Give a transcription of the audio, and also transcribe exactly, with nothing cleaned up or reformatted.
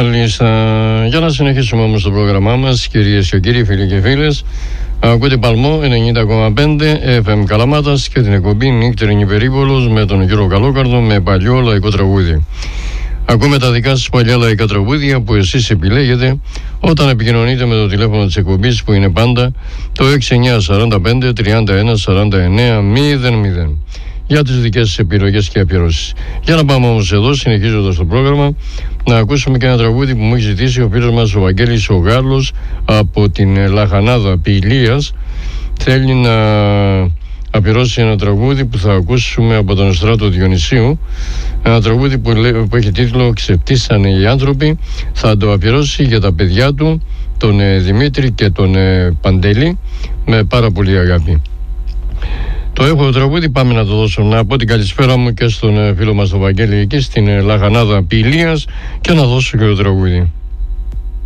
Μάλιστα. Για να συνεχίσουμε όμως το πρόγραμμά μας, κυρίες και κύριοι, φίλοι και φίλες, ακούτε Παλμό ενενήντα κόμμα πέντε εφ εμ Καλαμάτας και την εκπομπή Νύχτερινη Περίπολος με τον κύριο Καλόκαρδο με παλιό λαϊκό τραγούδι. Ακούμε τα δικά σας παλιά λαϊκά τραγούδια που εσείς επιλέγετε όταν επικοινωνείτε με το τηλέφωνο της εκπομπής που είναι πάντα το έξι εννιά τέσσερα πέντε τριάντα ένα σαράντα εννέα μηδέν μηδέν για τις δικές σας επιλογές και αφιερώσεις. Για να πάμε όμως εδώ, συνεχίζοντας το πρόγραμμα, να ακούσουμε και ένα τραγούδι που μου έχει ζητήσει ο φίλος μας ο Βαγγέλης ο Γάλλος από την Λαχανάδα Πηλίας. Θέλει να αφιερώσει ένα τραγούδι που θα ακούσουμε από τον Στράτο Διονυσίου, ένα τραγούδι που, λέ, που έχει τίτλο «Ξεφτύσανε οι άνθρωποι». Θα το αφιερώσει για τα παιδιά του, τον ε, Δημήτρη και τον ε, Παντελή, με πάρα πολύ αγάπη. Το έχω το τραγούδι, πάμε να το δώσω. Να πω την καλησπέρα μου και στον ε, φίλο μας τον Βαγγέλη εκεί στην ε, Λαχανάδα Πηλίας και να δώσω και το τραγούδι.